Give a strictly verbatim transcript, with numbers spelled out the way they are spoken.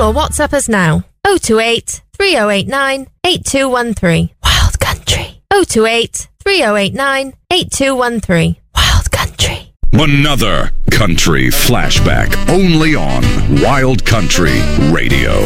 or WhatsApp us now. oh two eight, three oh eight nine, eight two one three. Wild Country. oh two eight, three oh eight nine, eight two one three. Wild Country. Another country flashback only on Wild Country Radio.